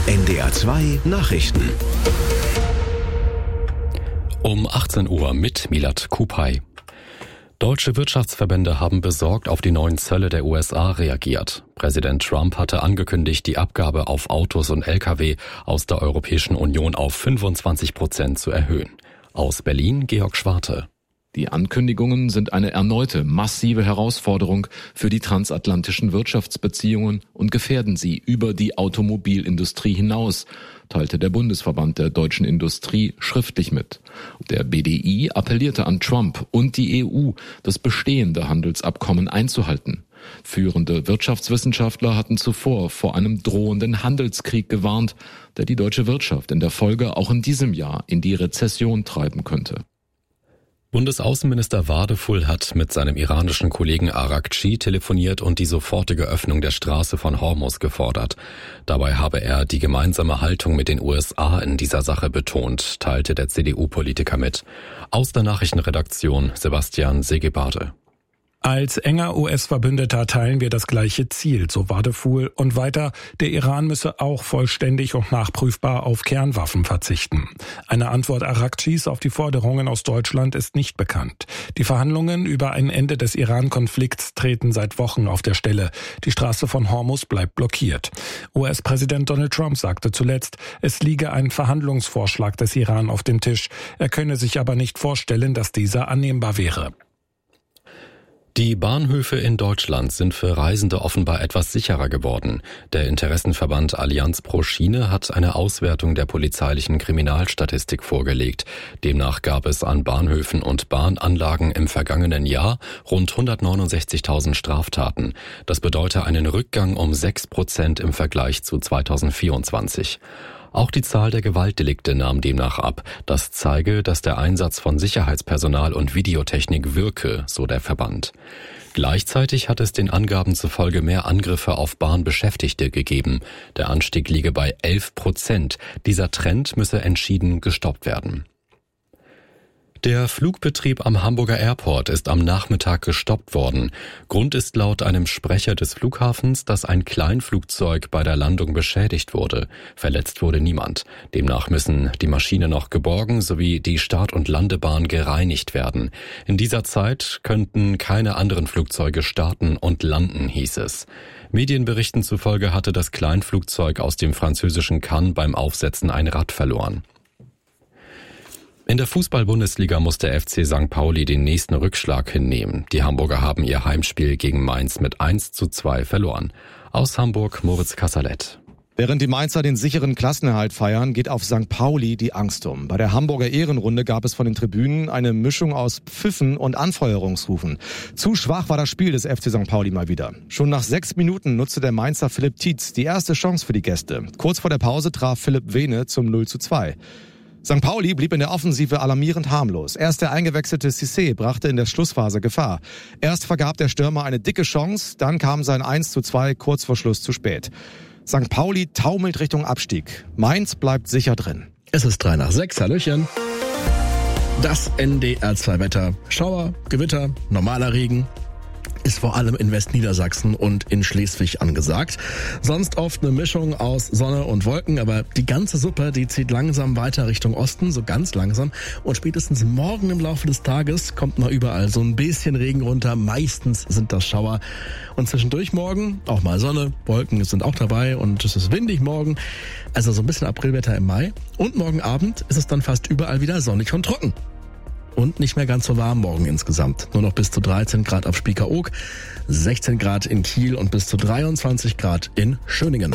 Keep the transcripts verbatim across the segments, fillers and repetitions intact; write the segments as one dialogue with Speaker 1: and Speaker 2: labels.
Speaker 1: N D R zwei Nachrichten.
Speaker 2: Um achtzehn Uhr mit Milad Kupay. Deutsche Wirtschaftsverbände haben besorgt auf die neuen Zölle der U S A reagiert. Präsident Trump hatte angekündigt, die Abgabe auf Autos und L K W aus der Europäischen Union auf fünfundzwanzig Prozent zu erhöhen. Aus Berlin Georg Schwarte.
Speaker 3: Die Ankündigungen sind eine erneute massive Herausforderung für die transatlantischen Wirtschaftsbeziehungen und gefährden sie über die Automobilindustrie hinaus, teilte der Bundesverband der deutschen Industrie schriftlich mit. Der B D I appellierte an Trump und die E U, das bestehende Handelsabkommen einzuhalten. Führende Wirtschaftswissenschaftler hatten zuvor vor einem drohenden Handelskrieg gewarnt, der die deutsche Wirtschaft in der Folge auch in diesem Jahr in die Rezession treiben könnte.
Speaker 2: Bundesaußenminister Wadefull hat mit seinem iranischen Kollegen Arakci telefoniert und die sofortige Öffnung der Straße von Hormuz gefordert. Dabei habe er die gemeinsame Haltung mit den U S A in dieser Sache betont, teilte der C D U-Politiker mit. Aus der Nachrichtenredaktion Sebastian Segebade.
Speaker 4: Als enger U S-Verbündeter teilen wir das gleiche Ziel, so Wadefull. Und weiter, der Iran müsse auch vollständig und nachprüfbar auf Kernwaffen verzichten. Eine Antwort Arakcis auf die Forderungen aus Deutschland ist nicht bekannt. Die Verhandlungen über ein Ende des Iran-Konflikts treten seit Wochen auf der Stelle. Die Straße von Hormuz bleibt blockiert. U S-Präsident Donald Trump sagte zuletzt, es liege ein Verhandlungsvorschlag des Iran auf dem Tisch. Er könne sich aber nicht vorstellen, dass dieser annehmbar wäre.
Speaker 2: Die Bahnhöfe in Deutschland sind für Reisende offenbar etwas sicherer geworden. Der Interessenverband Allianz pro Schiene hat eine Auswertung der polizeilichen Kriminalstatistik vorgelegt. Demnach gab es an Bahnhöfen und Bahnanlagen im vergangenen Jahr rund hundertneunundsechzigtausend Straftaten. Das bedeutet einen Rückgang um sechs Prozent im Vergleich zu zweitausendvierundzwanzig. Auch die Zahl der Gewaltdelikte nahm demnach ab. Das zeige, dass der Einsatz von Sicherheitspersonal und Videotechnik wirke, so der Verband. Gleichzeitig hat es den Angaben zufolge mehr Angriffe auf Bahnbeschäftigte gegeben. Der Anstieg liege bei elf Prozent. Dieser Trend müsse entschieden gestoppt werden. Der Flugbetrieb am Hamburger Airport ist am Nachmittag gestoppt worden. Grund ist laut einem Sprecher des Flughafens, dass ein Kleinflugzeug bei der Landung beschädigt wurde. Verletzt wurde niemand. Demnach müssen die Maschine noch geborgen sowie die Start- und Landebahn gereinigt werden. In dieser Zeit könnten keine anderen Flugzeuge starten und landen, hieß es. Medienberichten zufolge hatte das Kleinflugzeug aus dem französischen Cannes beim Aufsetzen ein Rad verloren. In der Fußball-Bundesliga muss der F C Sankt Pauli den nächsten Rückschlag hinnehmen. Die Hamburger haben ihr Heimspiel gegen Mainz mit eins zu zwei verloren. Aus Hamburg Moritz Kassalet.
Speaker 5: Während die Mainzer den sicheren Klassenerhalt feiern, geht auf Sankt Pauli die Angst um. Bei der Hamburger Ehrenrunde gab es von den Tribünen eine Mischung aus Pfiffen und Anfeuerungsrufen. Zu schwach war das Spiel des F C Sankt Pauli mal wieder. Schon nach sechs Minuten nutzte der Mainzer Philipp Tietz die erste Chance für die Gäste. Kurz vor der Pause traf Philipp Vene zum null zu zwei. Sankt Pauli blieb in der Offensive alarmierend harmlos. Erst der eingewechselte Cissé brachte in der Schlussphase Gefahr. Erst vergab der Stürmer eine dicke Chance, dann kam sein eins zu zwei kurz vor Schluss zu spät. Sankt Pauli taumelt Richtung Abstieg. Mainz bleibt sicher drin.
Speaker 6: Es ist drei nach sechs, Hallöchen. Das N D R zwei Wetter. Schauer, Gewitter, normaler Regen. Ist vor allem in Westniedersachsen und in Schleswig angesagt. Sonst oft eine Mischung aus Sonne und Wolken, aber die ganze Suppe, die zieht langsam weiter Richtung Osten, so ganz langsam. Und spätestens morgen im Laufe des Tages kommt noch überall so ein bisschen Regen runter. Meistens sind das Schauer. Und zwischendurch morgen auch mal Sonne, Wolken sind auch dabei und es ist windig morgen. Also so ein bisschen Aprilwetter im Mai. Und morgen Abend ist es dann fast überall wieder sonnig und trocken. Und nicht mehr ganz so warm morgen insgesamt. Nur noch bis zu dreizehn Grad auf Spiekeroog, sechzehn Grad in Kiel und bis zu dreiundzwanzig Grad in Schöningen.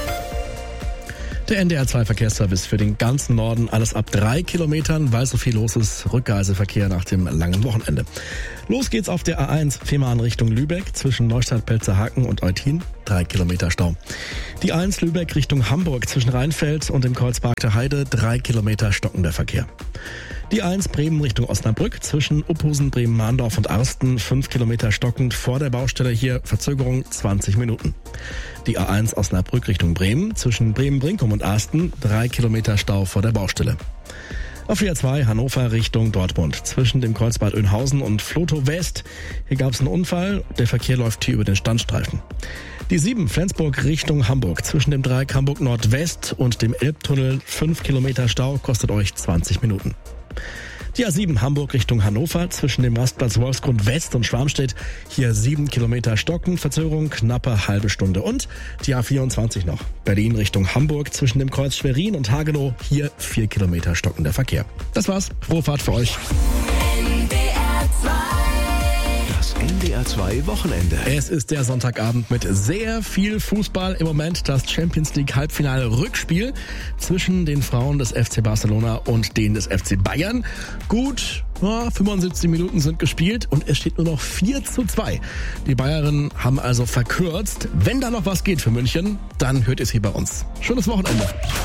Speaker 6: Der N D R zwei Verkehrsservice für den ganzen Norden, alles ab drei Kilometern, weil so viel los ist. Rückreiseverkehr nach dem langen Wochenende. Los geht's auf der A eins, Fehmarn Richtung Lübeck, zwischen Neustadt-Pelzerhaken und Eutin, drei Kilometer Stau. Die A eins Lübeck Richtung Hamburg, zwischen Rheinfeld und dem Kreuzpark der Heide, drei Kilometer stockender Verkehr. Die A eins Bremen Richtung Osnabrück, zwischen Uphusen, Bremen-Mahndorf und Arsten, fünf Kilometer stockend vor der Baustelle hier, Verzögerung zwanzig Minuten. Die A eins Osnabrück Richtung Bremen, zwischen Bremen-Brinkum und Arsten, drei Kilometer Stau vor der Baustelle. Auf die A zwei Hannover Richtung Dortmund, zwischen dem Kreuzbad Önhausen und Flotow West. Hier gab es einen Unfall, der Verkehr läuft hier über den Standstreifen. Die sieben, Flensburg Richtung Hamburg. Zwischen dem Dreieck Hamburg Nordwest und dem Elbtunnel fünf Kilometer Stau, kostet euch zwanzig Minuten. Die A sieben, Hamburg Richtung Hannover, zwischen dem Rastplatz Wolfsgrund West und Schwarmstedt. Hier sieben Kilometer Stocken, Verzögerung knappe halbe Stunde. Und die A vierundzwanzig noch, Berlin Richtung Hamburg, zwischen dem Kreuz Schwerin und Hagenow. Hier vier Kilometer stockender Verkehr. Das war's, frohe Fahrt für euch.
Speaker 1: Das N D R zwei Wochenende.
Speaker 6: Es ist der Sonntagabend mit sehr viel Fußball. Im Moment das Champions League Halbfinale Rückspiel zwischen den Frauen des F C Barcelona und denen des F C Bayern. Gut, ja, fünfundsiebzig Minuten sind gespielt und es steht nur noch vier zu zwei. Die Bayerinnen haben also verkürzt. Wenn da noch was geht für München, dann hört ihr es hier bei uns. Schönes Wochenende.